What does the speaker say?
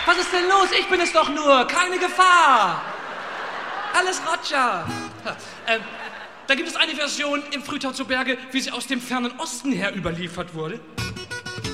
Was ist denn los? Ich bin es doch nur. Keine Gefahr. Alles Roger. Da gibt es eine Version im Frühtau zu Berge, wie sie aus dem fernen Osten her überliefert wurde.